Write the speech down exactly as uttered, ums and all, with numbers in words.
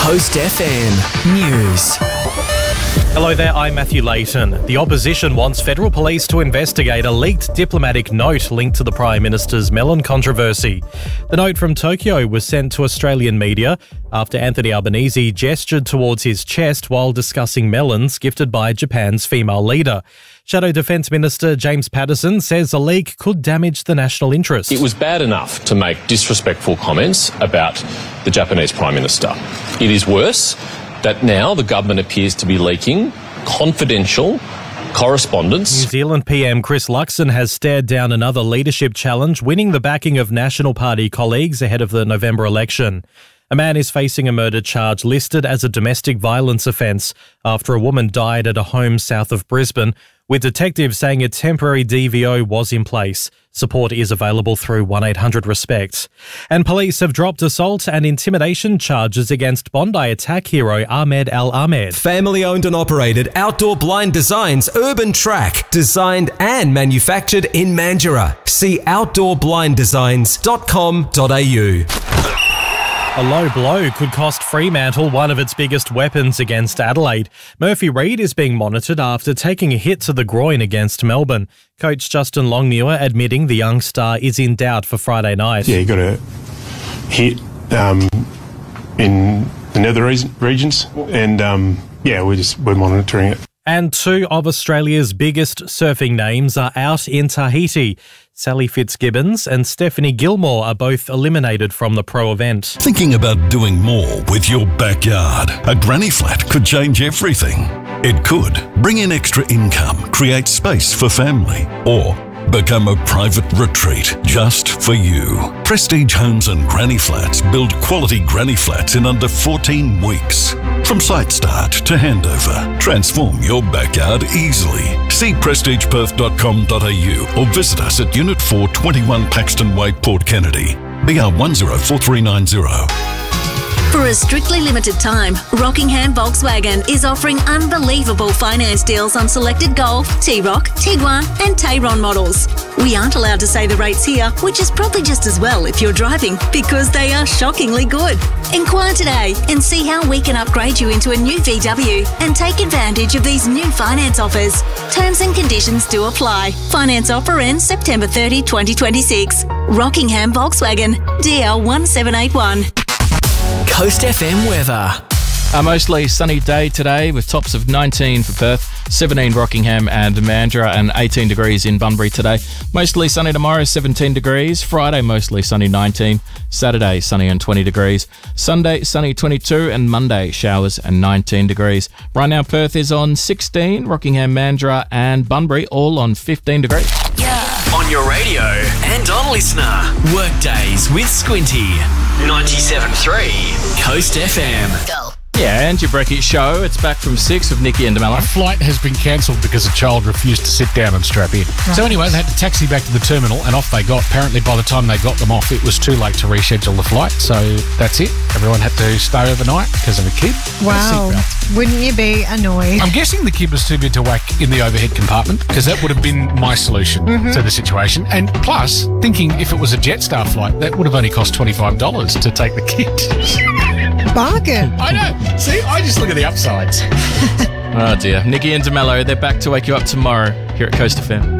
Coast F M News. Hello there, I'm Matthew Layton. The opposition wants federal police to investigate a leaked diplomatic note linked to the Prime Minister's melon controversy. The note from Tokyo was sent to Australian media after Anthony Albanese gestured towards his chest while discussing melons gifted by Japan's female leader. Shadow Defence Minister James Patterson says a leak could damage the national interest. It was bad enough to make disrespectful comments about the Japanese Prime Minister. It is worse that now the government appears to be leaking confidential correspondence. New Zealand P M Chris Luxon has stared down another leadership challenge, winning the backing of National Party colleagues ahead of the November election. A man is facing a murder charge listed as a domestic violence offence after a woman died at a home south of Brisbane, with detectives saying a temporary D V O was in place. Support is available through one eight hundred RESPECT. And police have dropped assault and intimidation charges against Bondi attack hero Ahmed Al Ahmed. Family-owned and operated Outdoor Blind Designs Urban Track, designed and manufactured in Mandurah. See outdoor blind designs dot com dot a u. A low blow could cost Fremantle one of its biggest weapons against Adelaide. Murphy Reid is being monitored after taking a hit to the groin against Melbourne. Coach Justin Longmuir admitting the young star is in doubt for Friday night. Yeah, he got a hit um, in the nether regions, and um, yeah, we're just we're monitoring it. And two of Australia's biggest surfing names are out in Tahiti. Sally Fitzgibbons and Stephanie Gilmore are both eliminated from the pro event. Thinking about doing more with your backyard? A granny flat could change everything. It could bring in extra income, create space for family, or become a private retreat just for you. Prestige Homes and Granny Flats build quality granny flats in under fourteen weeks. From site start to handover, transform your backyard easily. See prestige perth dot com dot a u or visit us at Unit four, twenty-one Paxton Way, Port Kennedy. B R one zero four three nine zero. For a strictly limited time, Rockingham Volkswagen is offering unbelievable finance deals on selected Golf, T-Roc, Tiguan and Tayron models. We aren't allowed to say the rates here, which is probably just as well if you're driving, because they are shockingly good. Inquire today and see how we can upgrade you into a new V W and take advantage of these new finance offers. Terms and conditions do apply. Finance offer ends September thirtieth, twenty twenty-six. Rockingham Volkswagen, D L one seven eight one. Coast F M weather. A mostly sunny day today with tops of nineteen for Perth, seventeen Rockingham and Mandurah, and eighteen degrees in Bunbury today. Mostly sunny tomorrow, seventeen degrees. Friday, mostly sunny, nineteen. Saturday, sunny and twenty degrees. Sunday, sunny, twenty-two. And Monday, showers and nineteen degrees. Right now, Perth is on sixteen. Rockingham, Mandurah and Bunbury all on fifteen degrees. Yeah. On your radio and on Listener. Workdays with Squinty. ninety-seven point three Coast F M. Go. Yeah, and your Brekkie show. It's back from six with Nikki and DeMello. A flight has been cancelled because a child refused to sit down and strap in. Right. So anyway, they had to taxi back to the terminal and off they got. Apparently by the time they got them off, it was too late to reschedule the flight. So that's it. Everyone had to stay overnight because of a kid. Wow. Wouldn't you be annoyed? I'm guessing the kid was too big to whack in the overhead compartment, because that would have been my solution mm-hmm. to the situation. And plus, thinking if it was a Jetstar flight, that would have only cost twenty-five dollars to take the kid. Bargain. I know. See, I just look at the upsides. Oh dear. Nikki and DeMello, they're back to wake you up tomorrow here at Coast F M.